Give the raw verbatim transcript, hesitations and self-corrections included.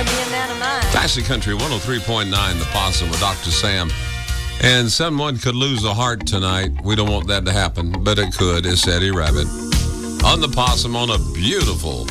of me and that of mine. Classic Country one oh three point nine, The Possum with Doctor Sam. And someone could lose a heart tonight. We don't want that to happen, but it could. It's Eddie Rabbitt on The Possum on a beautiful